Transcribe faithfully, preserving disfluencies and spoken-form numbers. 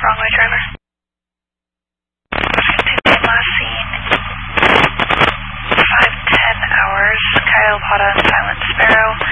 wrong way driver. fifteen last scene. five ten hours, Kyle Pata and Silent Sparrow.